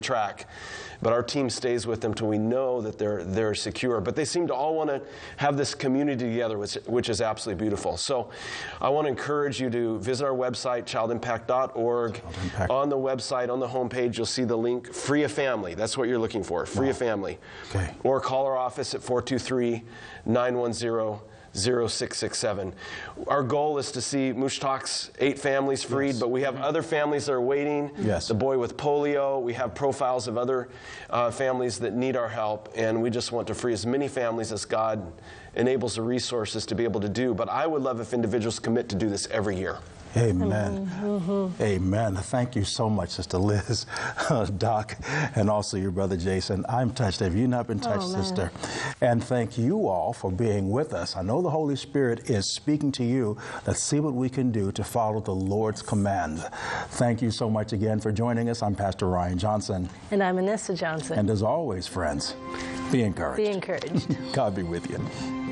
track, but our team stays with them till we know that they're secure. But they seem to all want to have this community together, which is absolutely beautiful. So I want to encourage you to visit our website, childimpact.org. On the website, on the homepage, you'll see the link, Free a Family. That's what you're looking for, Free a Family. Okay. Or call our office at 423-910-0667. Our goal is to see Mushtak's 8 families freed, but we have other families that are waiting. Yes. The boy with polio. We have profiles of other families that need our help, and we just want to free as many families as God enables the resources to be able to do. But I would love if individuals commit to do this every year. Amen. Amen. Thank you so much, Sister Liz, Doc, and also your brother Jason. I'm touched. Have you not been touched, sister? And thank you all for being with us. I know the Holy Spirit is speaking to you. Let's see what we can do to follow the Lord's commands. Thank you so much again for joining us. I'm Pastor Ryan Johnson. And I'm Anissa Johnson. And as always, friends, be encouraged. Be encouraged. God be with you.